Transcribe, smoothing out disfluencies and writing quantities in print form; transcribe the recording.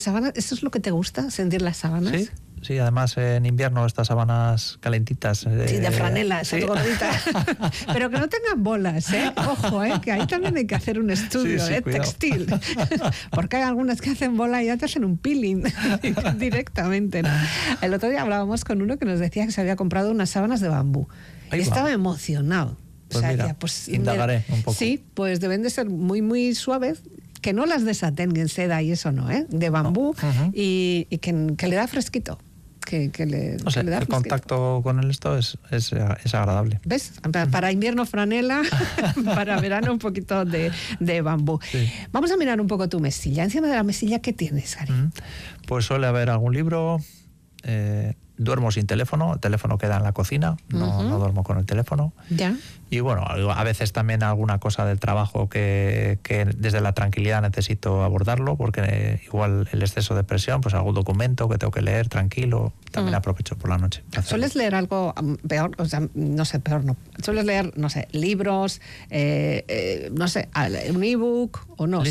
¿Sábanas? ¿Eso es lo que te gusta, sentir las sábanas? Sí. Sí, además en invierno estas sábanas calentitas. Sí, de franela, esas gorditas. Pero que no tengan bolas, ¿eh? Ojo, que ahí también hay que hacer un estudio, sí, textil. Porque hay algunas que hacen bola y ya te hacen un peeling directamente, ¿no? El otro día hablábamos con uno que nos decía que se había comprado unas sábanas de bambú. Y estaba emocionado. Pues mira, indagaré un poco. Sí, pues deben de ser muy, muy suaves. Que no las desaten en seda y eso no, de bambú, no. Y que le da fresquito. Que le da el fresquito. contacto con esto es agradable. ¿Ves? Para invierno franela, para verano un poquito de bambú. Sí. Vamos a mirar un poco tu mesilla. Encima de la mesilla, ¿qué tienes, Gary? Pues suele haber algún libro. Duermo sin teléfono, el teléfono queda en la cocina, no duermo con el teléfono. Ya. Y bueno, a veces también alguna cosa del trabajo que desde la tranquilidad necesito abordarlo, porque igual el exceso de presión, pues algún documento que tengo que leer tranquilo, también aprovecho por la noche. ¿Sueles leer algo peor? O sea, no sé, peor no. ¿Sueles leer, no sé, libros, no sé, un ebook o no?